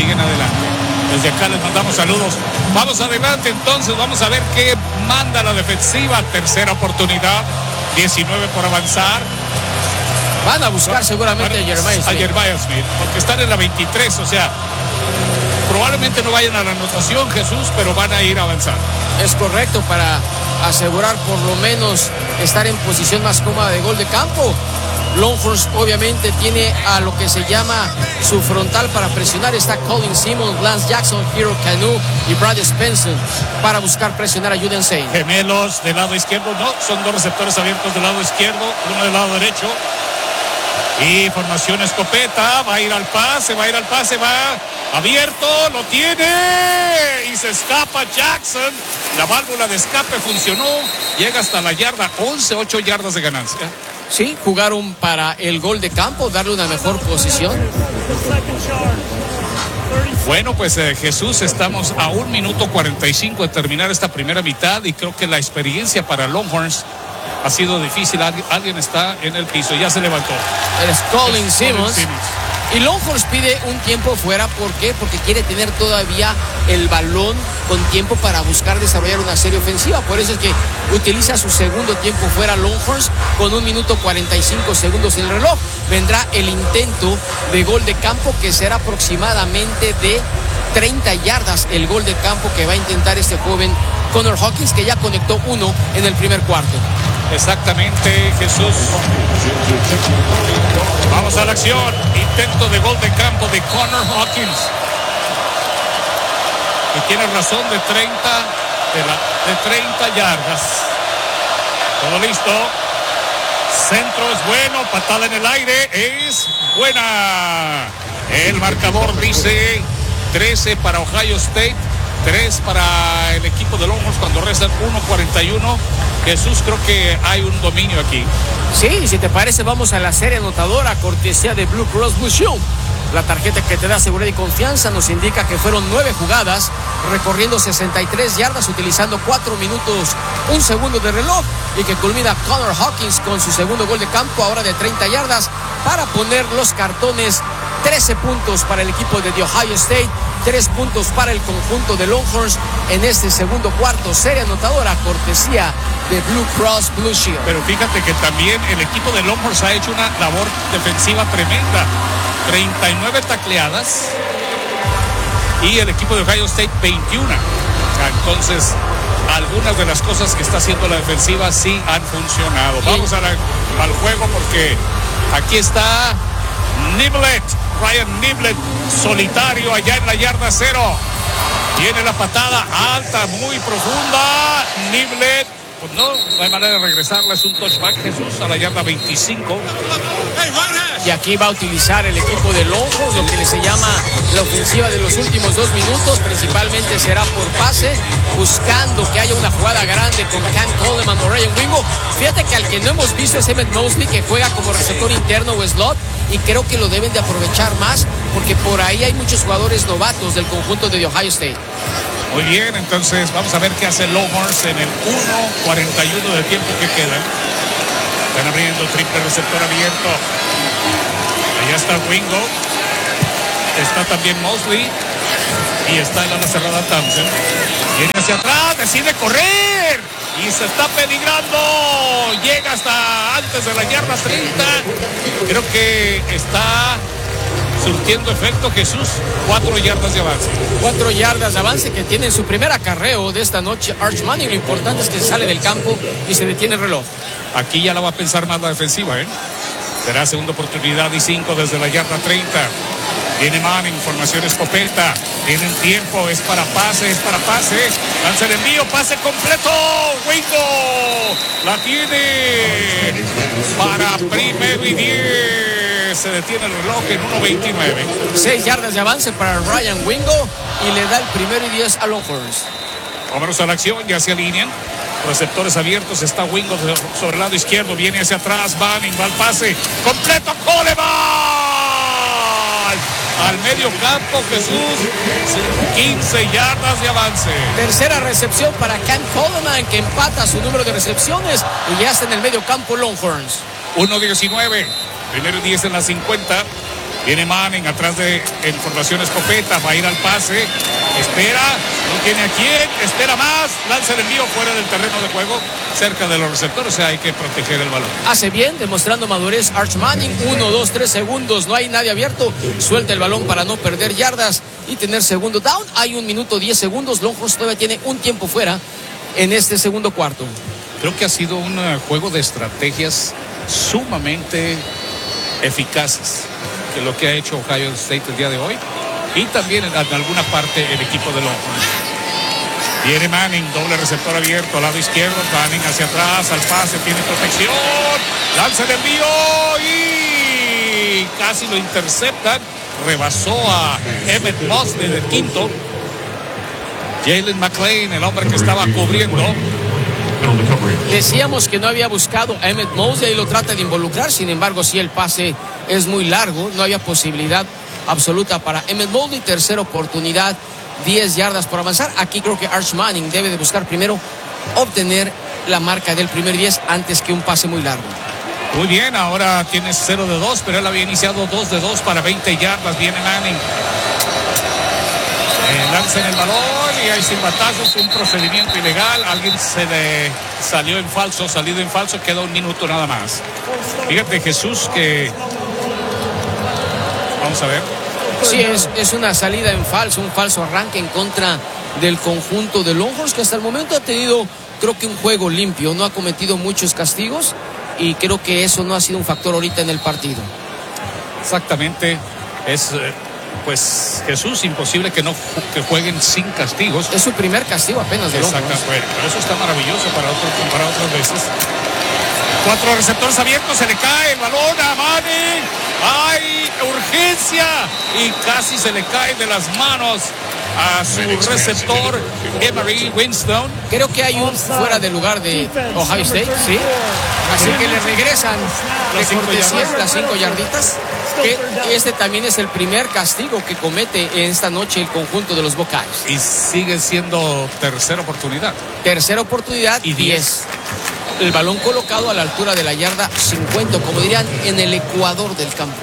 Desde acá les mandamos saludos. Vamos adelante entonces, vamos a ver qué manda la defensiva. Tercera oportunidad, 19 por avanzar. Van a buscar seguramente a Jeremiah Smith, porque están en la 23, o sea, probablemente no vayan a la anotación, Jesús, pero van a ir a avanzar. Es correcto, para asegurar por lo menos estar en posición más cómoda de gol de campo. Longhorns obviamente tiene a lo que se llama su frontal para presionar. Está Colin Simmons, Lance Jackson, Hero Canu y Brad Spencer para buscar presionar a Juden Sain. Gemelos del lado izquierdo, no, son dos receptores abiertos del lado izquierdo, uno del lado derecho. Y formación escopeta, va a ir al pase, va abierto, lo tiene y se escapa Jackson. La válvula de escape funcionó, llega hasta la yarda 11, 8 yardas de ganancia. Sí, jugaron para el gol de campo, darle una mejor posición. Bueno, pues Jesús, estamos a 1 minuto 45 de terminar esta primera mitad y creo que la experiencia para Longhorns ha sido difícil. Alguien está en el piso, ya se levantó. Es Colin Simmons. Y Longhorns pide un tiempo fuera. ¿Por qué? Porque quiere tener todavía el balón con tiempo para buscar desarrollar una serie ofensiva. Por eso es que utiliza su segundo tiempo fuera Longhorns con 1 minuto 45 segundos en el reloj. Vendrá el intento de gol de campo que será aproximadamente de 30 yardas el gol de campo que va a intentar este joven Connor Hawkins, que ya conectó uno en el primer cuarto. Exactamente, Jesús. Vamos a la acción. Intento de gol de campo de Connor Hawkins. Y tiene razón, de 30 yardas. Todo listo. Centro es bueno, patada en el aire es buena. El marcador dice 13 para Ohio State, 3 para el equipo de Longhorns cuando restan 1:41. Jesús, creo que hay un dominio aquí. Sí, si te parece, vamos a la serie anotadora, cortesía de Blue Cross Blue Shield. La tarjeta que te da seguridad y confianza nos indica que fueron 9 jugadas, recorriendo 63 yardas, utilizando 4 minutos, 1 segundo de reloj, y que culmina Connor Hawkins con su segundo gol de campo, ahora de 30 yardas, para poner los cartones. 13 puntos para el equipo de Ohio State, 3 puntos para el conjunto de Longhorns en este segundo cuarto. Serie anotadora, cortesía de Blue Cross Blue Shield. Pero fíjate que también el equipo de Longhorns ha hecho una labor defensiva tremenda. 39 tacleadas y el equipo de Ohio State 21. Entonces, algunas de las cosas que está haciendo la defensiva sí han funcionado. Vamos al juego porque aquí está Niblett, Ryan Niblett, solitario allá en la yarda 0. Tiene la patada alta, muy profunda. Niblett, pues no hay manera de regresarla, es un touchback, Jesús, a la yarda 25. Y aquí va a utilizar el equipo de Longhorns lo que se llama la ofensiva de los últimos 2 minutos. Principalmente será por pase, buscando que haya una jugada grande con Cam Coleman o Ryan Wingo. Fíjate que al que no hemos visto es Emmett Mosley, que juega como receptor interno o slot, y creo que lo deben de aprovechar más porque por ahí hay muchos jugadores novatos del conjunto de Ohio State. Muy bien, entonces vamos a ver qué hace Longhorns en el 1:41 del tiempo que queda. Están abriendo triple receptor abierto. Allá está Wingo. Está también Mosley. Y está en la cerrada Thompson. Viene hacia atrás, decide correr. Y se está peligrando. Llega hasta antes de la yarda 30. Creo que está surtiendo efecto Jesús. 4 yardas de avance. 4 yardas de avance que tiene en su primer acarreo de esta noche Arch Manning. Lo importante es que sale del campo y se detiene el reloj. Aquí ya la va a pensar más la defensiva, ¿eh? Será segunda oportunidad y 5 desde la yarda 30. Viene Manning, formación escopeta. Tienen tiempo, es para pase. Lanza el envío, pase completo. Wingo la tiene para primero y 10. Se detiene el reloj en 1:29. 6 yardas de avance para Ryan Wingo y le da el primero y 10 a Longhorns. Vámonos a la acción, ya se alinean. Receptores abiertos, está Wingo sobre el lado izquierdo, viene hacia atrás, Manning va al pase, completo, Coleman al medio campo, Jesús, 15 yardas de avance. Tercera recepción para Cam Coleman, que empata su número de recepciones y ya está en el medio campo Longhorns. 1:19, primero y 10 en la 50. Viene Manning atrás en formación escopeta, va a ir al pase, espera, no tiene a quién, espera más, lanza el envío fuera del terreno de juego, cerca de los receptores, o sea, hay que proteger el balón. Hace bien, demostrando madurez Arch Manning, 1, 2, 3 segundos, no hay nadie abierto, suelta el balón para no perder yardas y tener segundo down. Hay 1 minuto 10 segundos, Longhorns todavía tiene un tiempo fuera en este segundo cuarto. Creo que ha sido un juego de estrategias sumamente eficaces, que lo que ha hecho Ohio State el día de hoy, y también en alguna parte el equipo de Longhorns. Viene Manning, doble receptor abierto al lado izquierdo, Manning hacia atrás, al pase, tiene protección, lanza el envío y casi lo interceptan, rebasó a Emmett Mosley del quinto. Jalen McClain, el hombre que estaba cubriendo. Decíamos que no había buscado a Emmett Mosley y lo trata de involucrar, sin embargo, si el pase es muy largo, no había posibilidad absoluta para Emmett Mosley. Tercera oportunidad, 10 yardas por avanzar. Aquí creo que Arch Manning debe de buscar primero obtener la marca del primer 10 antes que un pase muy largo. Muy bien, ahora tienes 0 de 2, pero él había iniciado 2 de 2 para 20 yardas. Viene Manning. Lanza en el balón y hay silbatazos, un procedimiento ilegal. Alguien se le salido en falso, queda 1 minuto nada más. Fíjate, Jesús, que vamos a ver. Sí, es una salida en falso, un falso arranque en contra del conjunto de Longhorns, que hasta el momento ha tenido, creo que un juego limpio, no ha cometido muchos castigos y creo que eso no ha sido un factor ahorita en el partido. Exactamente, es pues Jesús, imposible que jueguen sin castigos. Es su primer castigo apenas de Longhorns. Exactamente, pero eso está maravilloso para otras veces. 4 receptores abiertos, se le cae el balón a Manning. ¡Hay urgencia! Y casi se le cae de las manos a su receptor, Emery Winston. Creo que hay un fuera de lugar de Ohio State, ¿sí? Así que le regresan de cortesía las 5 yarditas. Que este también es el primer castigo que comete esta noche el conjunto de los Buckeyes. Y sigue siendo tercera oportunidad. Tercera oportunidad y 10. El balón colocado a la altura de la yarda 50, como dirían, en el ecuador del campo.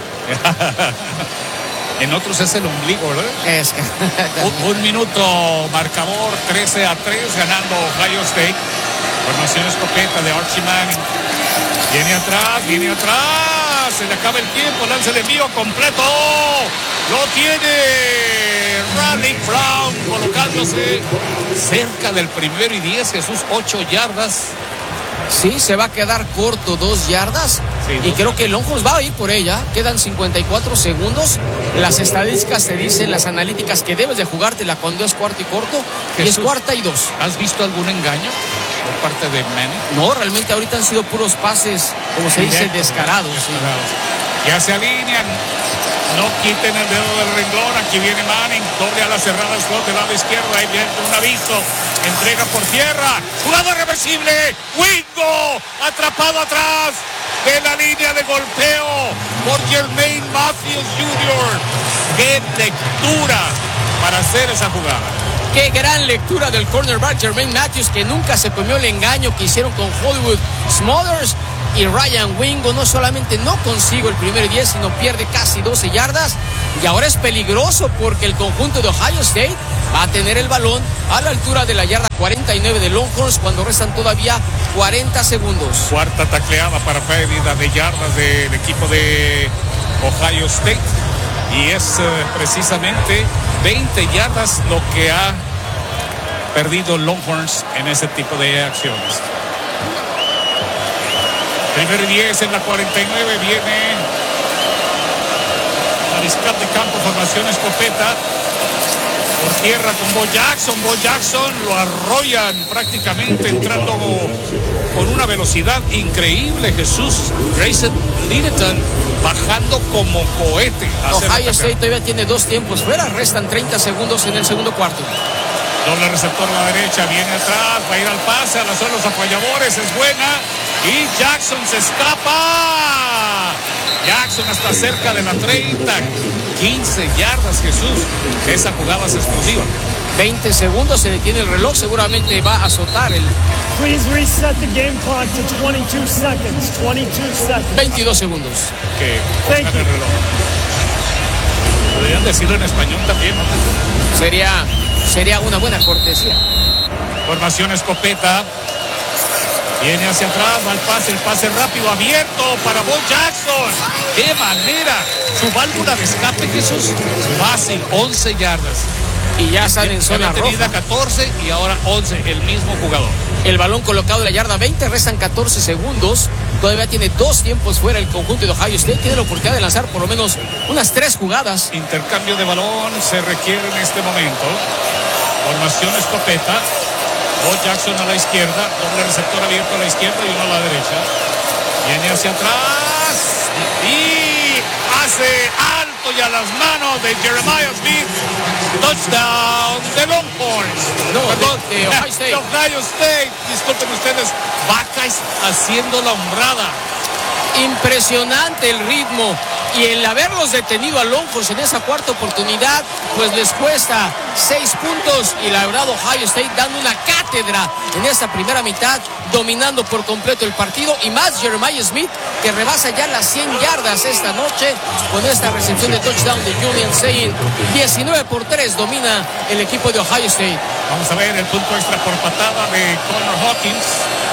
En otros es el ombligo, ¿verdad? Es que... un minuto, marcador 13-3, ganando Ohio State. Formación escopeta de Archie Manning. Viene atrás, se le acaba el tiempo, lanza el envío completo. Lo tiene Raleigh Brown, colocándose cerca del primero y 10, Jesús, 8 yardas. Sí, se va a quedar corto, 2 yardas. Sí, y creo que Longhorns va a ir por ella. Quedan 54 segundos. Las estadísticas te dicen, las analíticas, que debes de jugártela cuando es cuarto y corto. Jesús, y es cuarta y 2. ¿Has visto algún engaño por parte de Manning? No, realmente ahorita han sido puros pases, como se dice, descarados. Sí. Ya se alinean. No quiten el dedo del renglón. Aquí viene Manning. Doble a la cerrada, slot del lado izquierdo. Ahí viene un aviso. Entrega por tierra. Jugada reversible. Wingo. Atrapado atrás de la línea de golpeo por Jermaine Matthews Jr. ¡Qué lectura para hacer esa jugada! ¡Qué gran lectura del cornerback Jermaine Matthews, que nunca se comió el engaño que hicieron con Hollywood Smothers! y Ryan Wingo no solamente no consigue el primer 10, sino pierde casi 12 yardas. Y ahora es peligroso porque el conjunto de Ohio State va a tener el balón a la altura de la yarda 49 de Longhorns cuando restan todavía 40 segundos. Cuarta tacleada para pérdida de yardas del equipo de Ohio State. Y es precisamente 20 yardas lo que ha perdido Longhorns en ese tipo de acciones. Primer 10 en la 49, viene mariscal de campo, formación escopeta. Por tierra con Bo Jackson. Bo Jackson lo arrollan prácticamente entrando con una velocidad increíble. Jesús Grayson Littleton bajando como cohete. Ohio State todavía tiene 2 tiempos fuera. Restan 30 segundos en el segundo cuarto. Doble receptor a la derecha, viene atrás, va a ir al pase, a la zona de los apoyadores, es buena. Y Jackson se escapa. Jackson hasta cerca de la 30. 15 yardas, Jesús. Esa jugada es explosiva. 20 segundos, se detiene el reloj, seguramente va a azotar el... Please reset the game clock to 22 seconds. 22 seconds. 22 segundos. Que pongan el reloj. Podrían decirlo en español también, ¿no? Sería una buena cortesía. Formación escopeta. Viene hacia atrás, va el pase rápido, abierto para Bo Jackson. ¡Qué manera! Su válvula de escape, Jesús, fácil, 11 yardas. Y ya están en zona roja. 14 y ahora 11, el mismo jugador. El balón colocado en la yarda 20, restan 14 segundos. Todavía tiene 2 tiempos fuera el conjunto de Ohio State. Tiene la oportunidad de lanzar por lo menos unas 3 jugadas. Intercambio de balón se requiere en este momento. Formación escopeta. Bo Jackson a la izquierda, doble receptor abierto a la izquierda y uno a la derecha. Viene hacia atrás y hace alto y a las manos de Jeremiah Smith. Touchdown de Longhorns. De Ohio State. Ohio State. Disculpen ustedes, Buckeyes haciendo la hombrada. Impresionante el ritmo y el haberlos detenido a Longhorns en esa cuarta oportunidad, pues les cuesta 6 puntos y la verdad Ohio State dando una cátedra en esta primera mitad, dominando por completo el partido y más Jeremiah Smith que rebasa ya las 100 yardas esta noche con esta recepción de touchdown de Julian Sayin. 19-3 domina el equipo de Ohio State. Vamos a ver el punto extra por patada de Connor Hawkins.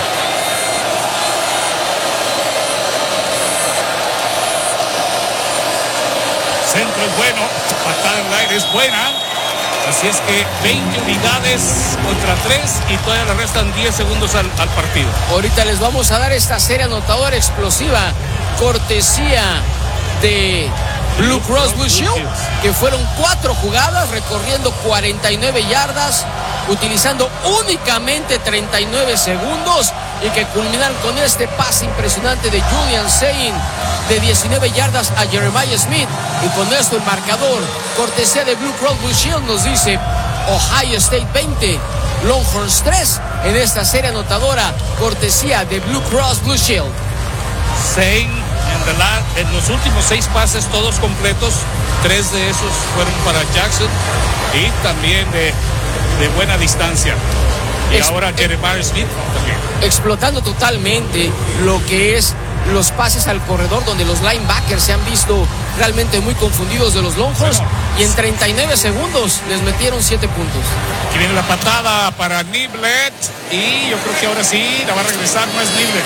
Centro es bueno, patada en el aire es buena. Así es que 20 unidades contra 3 y todavía le restan 10 segundos al partido. Ahorita les vamos a dar esta serie anotadora explosiva, cortesía de Blue Cross Blue Shield, que fueron 4 jugadas recorriendo 49 yardas, utilizando únicamente 39 segundos y que culminan con este pase impresionante de Julian Sayin de 19 yardas a Jeremiah Smith. Y con esto el marcador, cortesía de Blue Cross Blue Shield, nos dice Ohio State 20, Longhorns 3 en esta serie anotadora, cortesía de Blue Cross Blue Shield. Sayin en los últimos 6 pases, todos completos, 3 de esos fueron para Jackson y también de buena distancia. Y ahora Jeremiah Smith también. Explotando totalmente lo que es los pases al corredor, donde los linebackers se han visto realmente muy confundidos de los Longhorns. Y en 39 segundos les metieron 7 puntos. Aquí viene la patada para Niblett. Y yo creo que ahora sí la va a regresar, no es Niblett.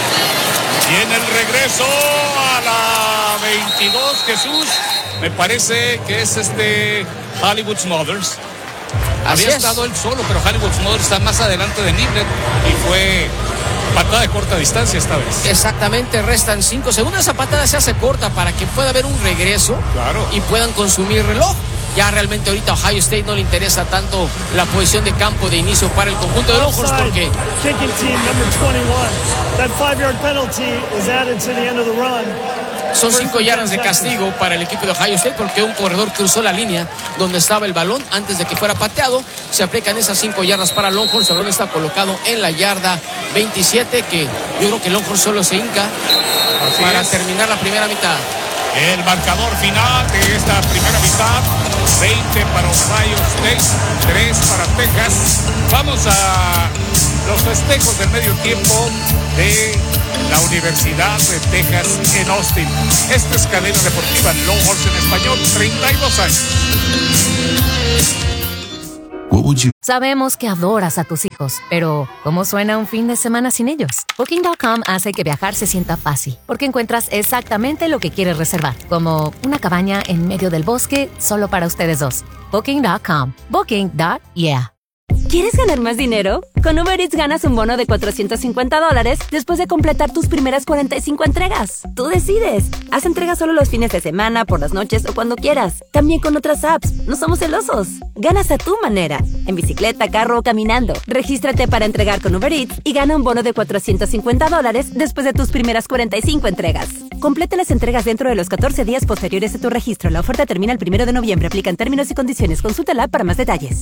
Viene el regreso a la 22, Jesús. Me parece que es Hollywood Smothers. Había estado él solo, pero Hollywood Smothers está más adelante de Niblett y fue patada de corta distancia esta vez. Exactamente, restan 5 segundos. Esa patada se hace corta para que pueda haber un regreso, claro, y puedan consumir reloj. Ya realmente ahorita a Ohio State no le interesa tanto la posición de campo de inicio para el conjunto de Longhorns porque kicking team number 21. That 5-yard penalty is added to the end of the run. Son 5 yardas de castigo para el equipo de Ohio State porque un corredor cruzó la línea donde estaba el balón antes de que fuera pateado. Se aplican esas 5 yardas para Longhorns. El balón está colocado en la yarda 27, que yo creo que Longhorns solo se hinca para terminar la primera mitad. El marcador final de esta primera mitad: 20 para Ohio State, 3 para Texas. Vamos a los festejos del medio tiempo de la Universidad de Texas en Austin. Esta es Cadena Deportiva Longhorns en español, 32 años. Sabemos que adoras a tus hijos, pero ¿cómo suena un fin de semana sin ellos? Booking.com hace que viajar se sienta fácil, porque encuentras exactamente lo que quieres reservar, como una cabaña en medio del bosque solo para ustedes dos. Booking.com. Booking.yeah. ¿Quieres ganar más dinero? Con Uber Eats ganas un bono de $450 después de completar tus primeras 45 entregas. Tú decides. Haz entregas solo los fines de semana, por las noches o cuando quieras. También con otras apps. No somos celosos. Ganas a tu manera. En bicicleta, carro o caminando. Regístrate para entregar con Uber Eats y gana un bono de $450 después de tus primeras 45 entregas. Completa las entregas dentro de los 14 días posteriores a tu registro. La oferta termina el 1 de noviembre. Aplican términos y condiciones. Consulta la app para más detalles.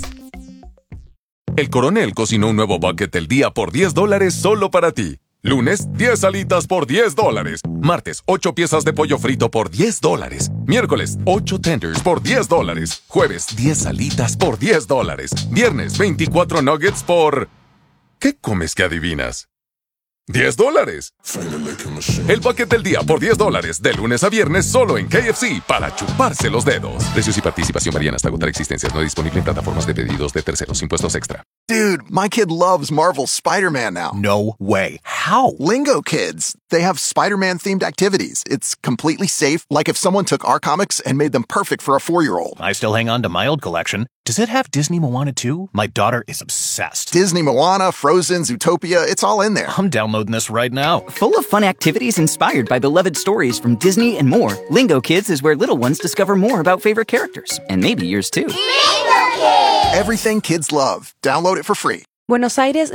El Coronel cocinó un nuevo bucket del día por $10 solo para ti. Lunes, 10 alitas por $10. Martes, 8 piezas de pollo frito por $10. Miércoles, 8 tenders por $10. Jueves, 10 alitas por $10. Viernes, 24 nuggets por... ¿Qué comes que adivinas? $10. El bucket del día por $10 de lunes a viernes solo en KFC para chuparse los dedos. Precios y participación varían hasta agotar existencias. No disponible en plataformas de pedidos de terceros. Impuestos extra. Dude, my kid loves Marvel's Spider-Man now. No way. How? Lingo Kids. They have Spider-Man themed activities. It's completely safe, like if someone took our comics and made them perfect for a 4-year-old. I still hang on to my old collection. Does it have Disney Moana too? My daughter is obsessed. Disney Moana, Frozen, Zootopia, it's all in there. I'm downloading this right now. Full of fun activities inspired by beloved stories from Disney and more, Lingo Kids is where little ones discover more about favorite characters. And maybe yours too. Lingo Kids! Everything kids love. Download it for free. Buenos Aires,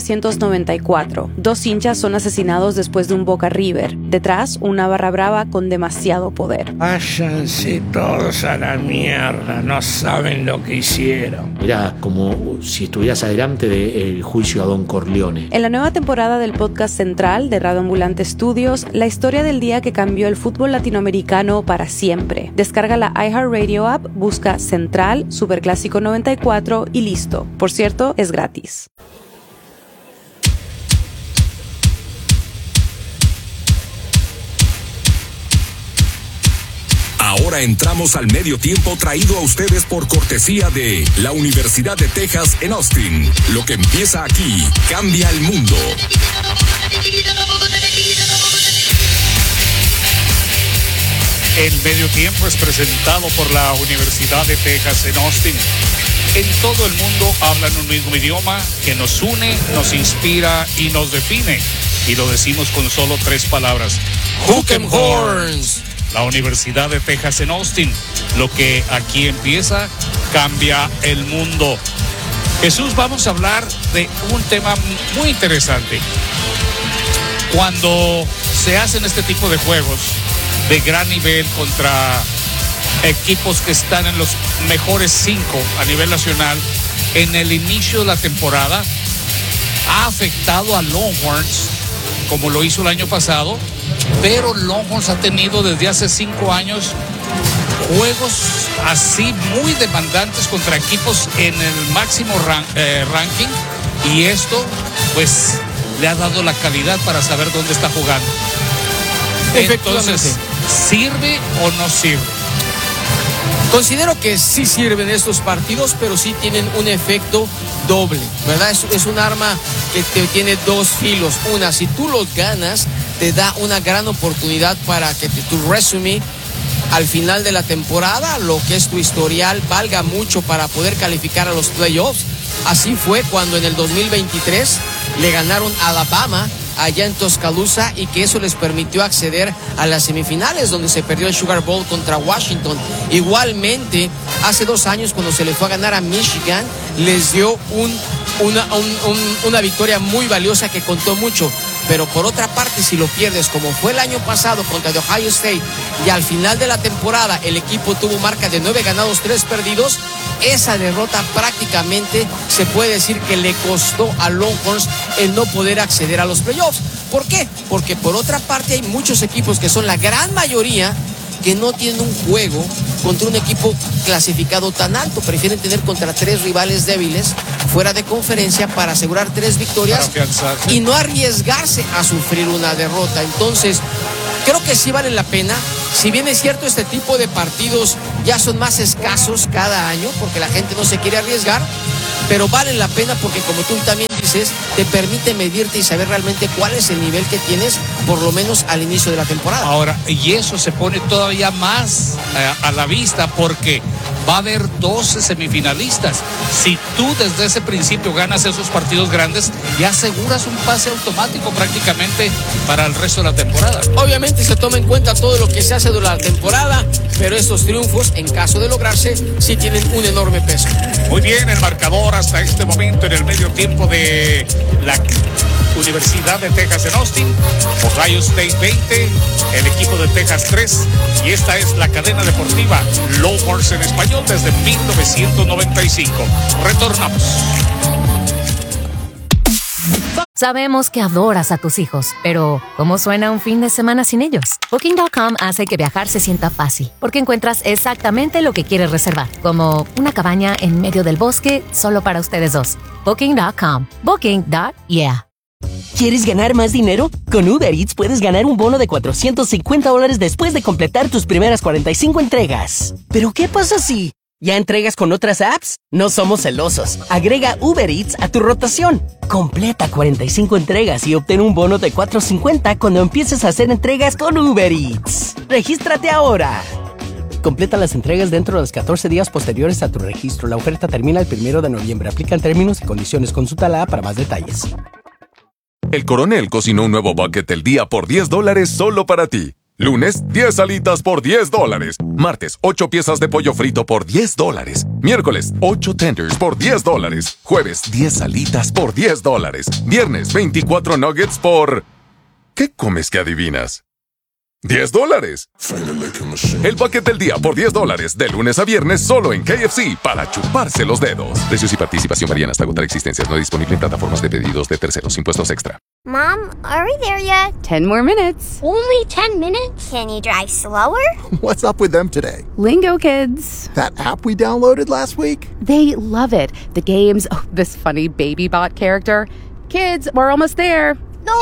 1994. 2 hinchas son asesinados después de un Boca River. Detrás, una barra brava con demasiado poder. Váyanse todos a la mierda, no saben lo que hicieron. Era como si estuvieras adelante del juicio a Don Corleone. En la nueva temporada del podcast central de Radio Ambulante Studios, la historia del día que cambió el fútbol latinoamericano para siempre. Descarga la iHeartRadio app, busca Central, Superclásico 94 y listo. Por cierto, es gratis. Ahora entramos al medio tiempo traído a ustedes por cortesía de la Universidad de Texas en Austin. Lo que empieza aquí cambia el mundo. El medio tiempo es presentado por la Universidad de Texas en Austin. En todo el mundo hablan un mismo idioma que nos une, nos inspira y nos define. Y lo decimos con solo 3 palabras. Hook 'em Horns. La Universidad de Texas en Austin. Lo que aquí empieza, cambia el mundo. Jesús, vamos a hablar de un tema muy interesante. Cuando se hacen este tipo de juegos de gran nivel contra equipos que están en los mejores 5 a nivel nacional, en el inicio de la temporada, ha afectado a Longhorns como lo hizo el año pasado, pero Longhorns ha tenido desde hace 5 años juegos así muy demandantes contra equipos en el máximo ranking, y esto pues le ha dado la calidad para saber dónde está jugando. Entonces, ¿sirve o no sirve? Considero que sí sirven estos partidos, pero sí tienen un efecto doble, ¿verdad? Es un arma que tiene 2 filos. Una, si tú los ganas, te da una gran oportunidad para que tu resumen al final de la temporada, lo que es tu historial, valga mucho para poder calificar a los playoffs. Así fue cuando en el 2023 le ganaron a Alabama allá en Tuscaloosa, y que eso les permitió acceder a las semifinales, donde se perdió el Sugar Bowl contra Washington. Igualmente, hace 2 años, cuando se le fue a ganar a Michigan, les dio una victoria muy valiosa que contó mucho. Pero por otra parte, si lo pierdes, como fue el año pasado contra The Ohio State, y al final de la temporada el equipo tuvo marca de 9 ganados, 3 perdidos, esa derrota prácticamente se puede decir que le costó a Longhorns el no poder acceder a los playoffs. ¿Por qué? Porque por otra parte hay muchos equipos, que son la gran mayoría, que no tienen un juego contra un equipo clasificado tan alto. Prefieren tener contra 3 rivales débiles fuera de conferencia para asegurar 3 victorias y no arriesgarse a sufrir una derrota. Entonces, creo que sí vale la pena. Si bien es cierto, este tipo de partidos ya son más escasos cada año porque la gente no se quiere arriesgar, pero valen la pena porque, como tú también dices, te permite medirte y saber realmente cuál es el nivel que tienes, por lo menos al inicio de la temporada. Ahora, y eso se pone todavía más a la vista porque va a haber 12 semifinalistas. Si tú desde ese principio ganas esos partidos grandes, ya aseguras un pase automático prácticamente para el resto de la temporada. Obviamente se toma en cuenta todo lo que se hace durante la temporada, pero estos triunfos, en caso de lograrse, sí tienen un enorme peso. Muy bien, el marcador hasta este momento en el medio tiempo de la Universidad de Texas en Austin. Ohio State 20, el equipo de Texas 3, y esta es la cadena deportiva Longhorns en español desde 1995. Retornamos. Sabemos que adoras a tus hijos, pero ¿cómo suena un fin de semana sin ellos? Booking.com hace que viajar se sienta fácil, porque encuentras exactamente lo que quieres reservar, como una cabaña en medio del bosque solo para ustedes dos. Booking.com. Booking.yeah. ¿Quieres ganar más dinero? Con Uber Eats puedes ganar un bono de $450 después de completar tus primeras 45 entregas. ¿Pero qué pasa si ya entregas con otras apps? No somos celosos. Agrega Uber Eats a tu rotación. Completa 45 entregas y obtén un bono de $450 cuando empieces a hacer entregas con Uber Eats. ¡Regístrate ahora! Completa las entregas dentro de los 14 días posteriores a tu registro. La oferta termina el 1 de noviembre. Aplican términos y condiciones. Consulta la app para más detalles. El Coronel cocinó un nuevo bucket del día por $10 solo para ti. Lunes, 10 alitas por $10. Martes, 8 piezas de pollo frito por $10. Miércoles, 8 tenders por $10. Jueves, 10 alitas por $10. Viernes, 24 nuggets por... ¿Qué comes que adivinas? $10. El bucket del día por $10 de lunes a viernes solo en KFC para chuparse los dedos. Precios y participación varían hasta agotar existencias. No disponible en plataformas de pedidos de terceros. Impuestos extra. Mom, are we there yet? 10 more minutes. Only 10 minutes? Can you drive slower? What's up with them today? Lingo Kids. That app we downloaded last week? They love it. The games, this funny baby bot character. Kids, we're almost there.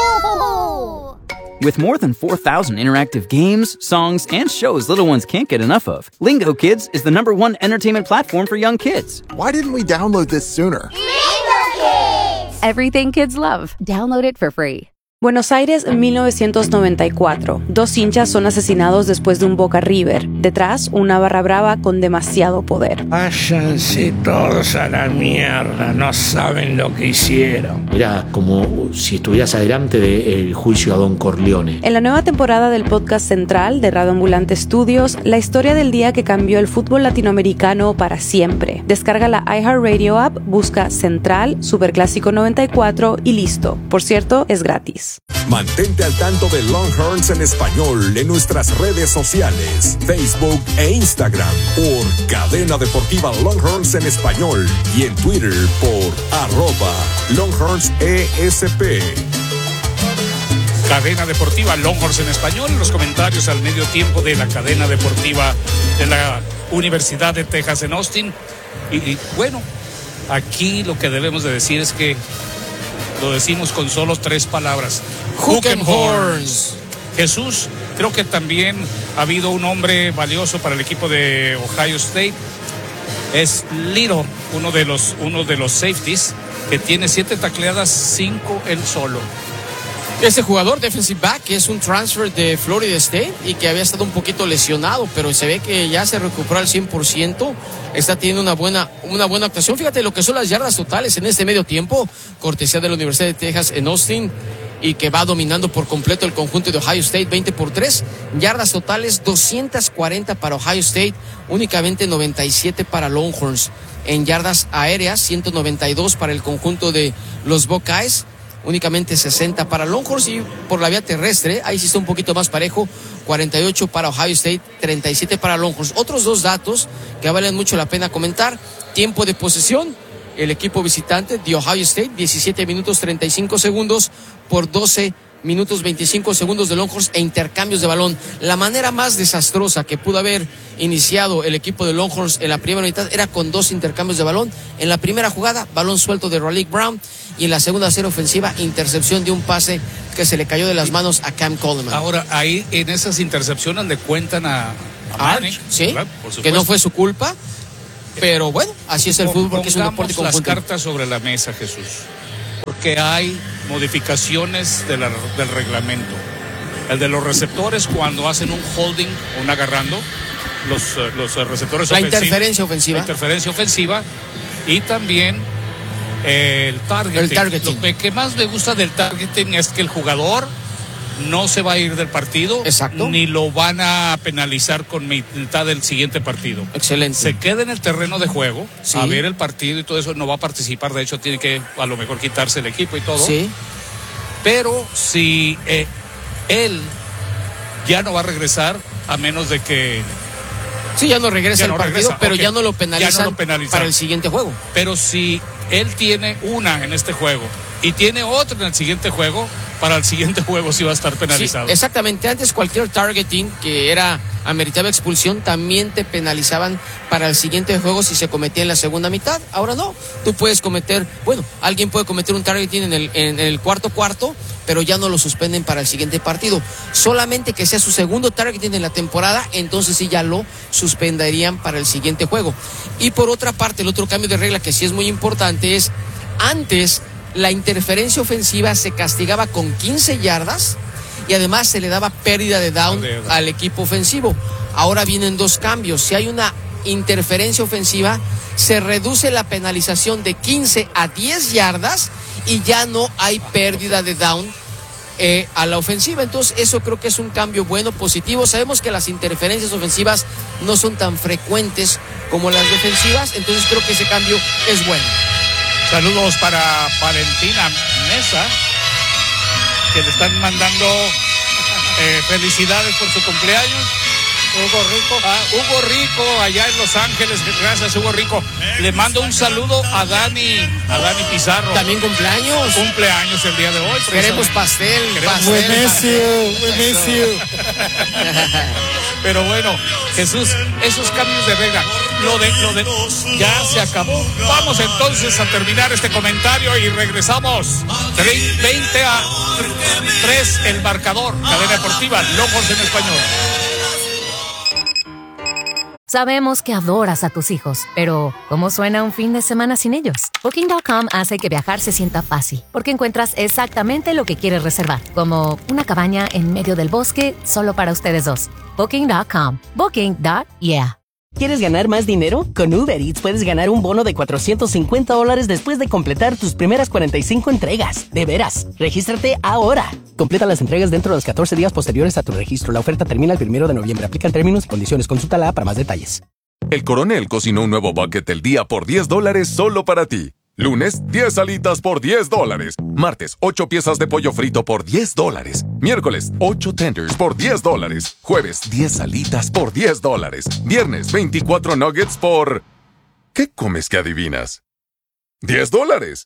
No! With more than 4,000 interactive games, songs, and shows little ones can't get enough of, Lingo Kids is the #1 entertainment platform for young kids. Why didn't we download this sooner? Lingo Kids! Everything kids love. Download it for free. Buenos Aires, 1994. 2 hinchas son asesinados después de un Boca River. Detrás, una barra brava con demasiado poder. Váyanse todos a la mierda, no saben lo que hicieron. Era como si estuvieras adelante del juicio a Don Corleone. En la nueva temporada del podcast central de Radio Ambulante Studios, la historia del día que cambió el fútbol latinoamericano para siempre. Descarga la iHeartRadio app, busca Central, Superclásico 94 y listo. Por cierto, es gratis. Mantente al tanto de Longhorns en español en nuestras redes sociales, Facebook e Instagram por Cadena Deportiva Longhorns en español y en Twitter por @LonghornsESP. Cadena Deportiva Longhorns en español, los comentarios al medio tiempo de la cadena deportiva de la Universidad de Texas en Austin. Y bueno, aquí lo que debemos de decir es que lo decimos con solo 3 palabras. Hook 'em horns. Jesús, creo que también ha habido un hombre valioso para el equipo de Ohio State. Es Little, uno de los safeties, que tiene 7 tacleadas, 5 él solo. Este jugador, defensive back, que es un transfer de Florida State y que había estado un poquito lesionado, pero se ve que ya se recuperó al 100%. Está teniendo una buena actuación. Fíjate lo que son las yardas totales en este medio tiempo, cortesía de la Universidad de Texas en Austin, y que va dominando por completo el conjunto de Ohio State, 20-3. Yardas totales, 240 para Ohio State, únicamente 97 para Longhorns. En yardas aéreas, 192 para el conjunto de los Buckeyes, únicamente 60 para Longhorns, y por la vía terrestre, ahí sí está un poquito más parejo, 48 para Ohio State, 37 para Longhorns. Otros 2 datos que valen mucho la pena comentar: tiempo de posesión, el equipo visitante de Ohio State, 17 minutos 35 segundos por 12 minutos 25 segundos de Longhorns e intercambios de balón. La manera más desastrosa que pudo haber iniciado el equipo de Longhorns en la primera mitad era con 2 intercambios de balón. En la primera jugada, balón suelto de Raleigh Brown, y en la segunda serie ofensiva, intercepción de un pase que se le cayó de las manos a Cam Coleman. Ahora, ahí en esas intercepciones le cuentan a Manning, sí, que no fue su culpa, pero bueno, así es el fútbol, porque es un deporte conjunto. Las cartas sobre la mesa, Jesús, porque hay modificaciones del reglamento. El de los receptores, cuando hacen un holding, un agarrando, los receptores la ofensivos. La interferencia ofensiva, y también el targeting. Lo que más me gusta del targeting es que el jugador no se va a ir del partido. Exacto. Ni lo van a penalizar con mitad del siguiente partido. Excelente. Se queda en el terreno de juego, sí, a ver el partido y todo eso. No va a participar, de hecho tiene que a lo mejor quitarse el equipo y todo. Sí. Pero si él ya no va a regresar, a menos de que... Sí, ya no regresa al partido, pero okay, ya no lo penalizan para el siguiente juego. Pero si él tiene una en este juego y tiene otra en el siguiente juego, para el siguiente juego sí va a estar penalizado. Sí, exactamente. Antes cualquier targeting que ameritaba expulsión, también te penalizaban para el siguiente juego si se cometía en la segunda mitad. Ahora no. Tú puedes alguien puede cometer un targeting en el cuarto, pero ya no lo suspenden para el siguiente partido. Solamente que sea su segundo targeting en la temporada, entonces sí ya lo suspenderían para el siguiente juego. Y por otra parte, el otro cambio de regla que sí es muy importante es, antes la interferencia ofensiva se castigaba con 15 yardas y además se le daba pérdida de down al equipo ofensivo. Ahora vienen 2 cambios. Si hay una interferencia ofensiva, se reduce la penalización de 15 a 10 yardas y ya no hay pérdida de down a la ofensiva. Entonces eso creo que es un cambio bueno, positivo. Sabemos que las interferencias ofensivas no son tan frecuentes como las defensivas, entonces creo que ese cambio es bueno. Saludos para Valentina Mesa, que le están mandando felicidades por su cumpleaños. Hugo Rico, allá en Los Ángeles. Gracias, Hugo Rico. Le mando un saludo a Dani Pizarro. También cumpleaños. Cumpleaños el día de hoy. Queremos pastel. We miss you. Pero bueno, Jesús, esos cambios de regla, lo de ya se acabó. Vamos entonces a terminar este comentario y regresamos. 20 a 3 el marcador. Cadena Deportiva, Longhorns en español. Sabemos que adoras a tus hijos, pero ¿cómo suena un fin de semana sin ellos? Booking.com hace que viajar se sienta fácil, porque encuentras exactamente lo que quieres reservar, como una cabaña en medio del bosque solo para ustedes dos. Booking.com. Booking.yeah. ¿Quieres ganar más dinero? Con Uber Eats puedes ganar un bono de $450 después de completar tus primeras 45 entregas. De veras, regístrate ahora. Completa las entregas dentro de los 14 días posteriores a tu registro. La oferta termina el 1 de noviembre. Aplican términos y condiciones. Consúltala para más detalles. El Coronel cocinó un nuevo bucket del día por $10 solo para ti. Lunes, 10 alitas por $10. Martes, 8 piezas de pollo frito por $10. Miércoles, 8 tenders por $10. Jueves, 10 alitas por $10. Viernes, 24 nuggets por... ¿Qué comes que adivinas? $10.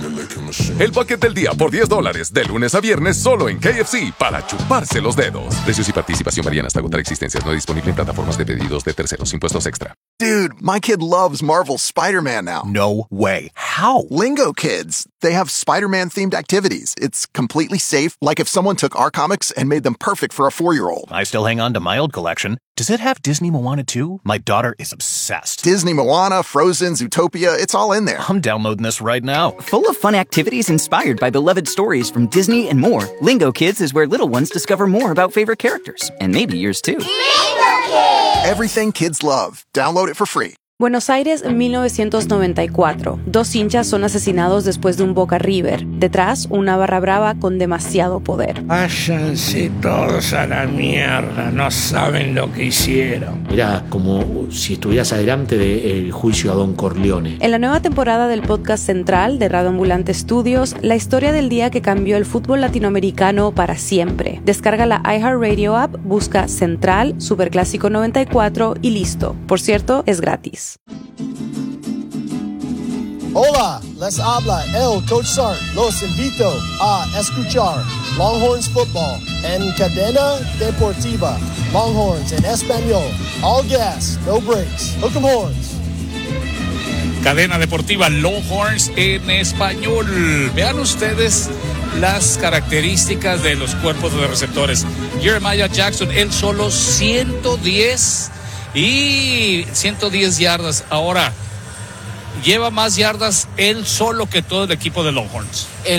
El bucket del día por $10, de lunes a viernes solo en KFC, para chuparse los dedos. Precios y participación varían hasta agotar existencias. No disponible en plataformas de pedidos de terceros. Impuestos extra. Dude, my kid loves Marvel's Spider-Man now. No way. How? Lingo Kids. They have Spider-Man themed activities. It's completely safe, like if someone took our comics and made them perfect for a 4-year-old. I still hang on to my old collection. Does it have Disney Moana too? My daughter is obsessed. Disney Moana, Frozen, Zootopia, it's all in there. I'm downloading this right now. Full of fun activities inspired by beloved stories from Disney and more, Lingo Kids is where little ones discover more about favorite characters. And maybe yours too. Lingo Kids! Everything kids love. Download it for free. Buenos Aires, 1994. 2 hinchas son asesinados después de un Boca River. Detrás, una barra brava con demasiado poder. Váyanse todos a la mierda, no saben lo que hicieron. Era como si estuvieras adelante del juicio a Don Corleone. En la nueva temporada del podcast central de Radio Ambulante Studios, la historia del día que cambió el fútbol latinoamericano para siempre. Descarga la iHeartRadio app, busca Central, Superclásico 94 y listo. Por cierto, es gratis. Hola, les habla el Coach Sark. Los invito a escuchar Longhorns Football en Cadena Deportiva. Longhorns en español. All gas, no brakes. Hook 'em horns. Cadena Deportiva Longhorns en español. Vean ustedes las características de los cuerpos de receptores. Jeremiah Jackson, él solo 110 yardas. Ahora, lleva más yardas él solo que todo el equipo de Longhorns.